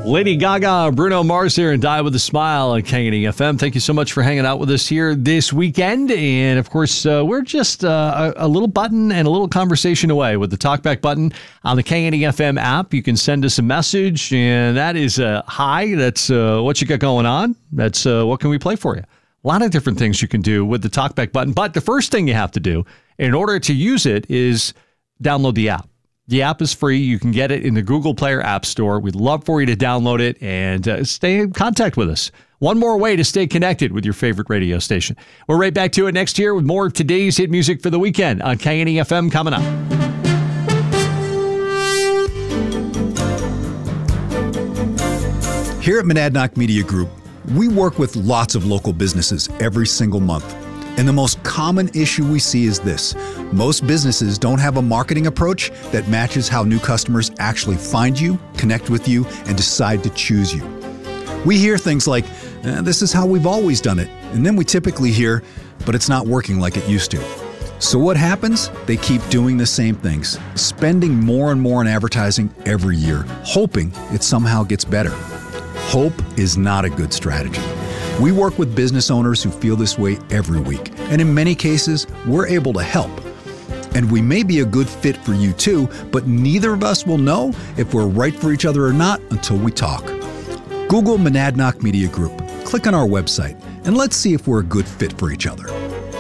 Lady Gaga, Bruno Mars here, and Die With a Smile on K&E FM. Thank you so much for hanging out with us here this weekend. And, of course, we're just a little button and a little conversation away with the Talkback button on the K&E FM app. You can send us a message, and that is hi. That's what you got going on. That's what can we play for you. A lot of different things you can do with the Talkback button. But the first thing you have to do in order to use it is download the app. The app is free. You can get it in the Google Play or App Store. We'd love for you to download it and stay in contact with us. One more way to stay connected with your favorite radio station. We're right back to it next year with more of today's hit music for the weekend on K&E FM coming up. Here at Monadnock Media Group, we work with lots of local businesses every single month. And the most common issue we see is this. Most businesses don't have a marketing approach that matches how new customers actually find you, connect with you, and decide to choose you. We hear things like, this is how we've always done it. And then we typically hear, but it's not working like it used to. So what happens? They keep doing the same things, spending more and more on advertising every year, hoping it somehow gets better. Hope is not a good strategy. We work with business owners who feel this way every week, and in many cases, we're able to help. And we may be a good fit for you too, but neither of us will know if we're right for each other or not until we talk. Google Monadnock Media Group, click on our website, and let's see if we're a good fit for each other.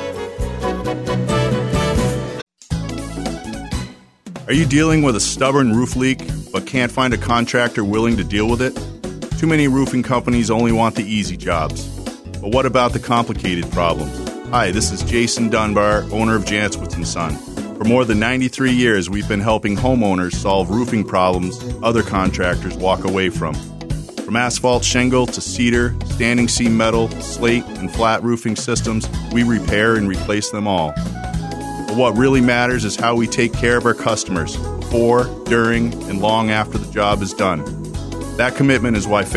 Are you dealing with a stubborn roof leak, but can't find a contractor willing to deal with it? Too many roofing companies only want the easy jobs. But what about the complicated problems? Hi, this is Jason Dunbar, owner of Janswitz & Son. For more than 93 years, we've been helping homeowners solve roofing problems other contractors walk away from. From asphalt shingle to cedar, standing seam metal, slate, and flat roofing systems, we repair and replace them all. But what really matters is how we take care of our customers before, during, and long after the job is done. That commitment is why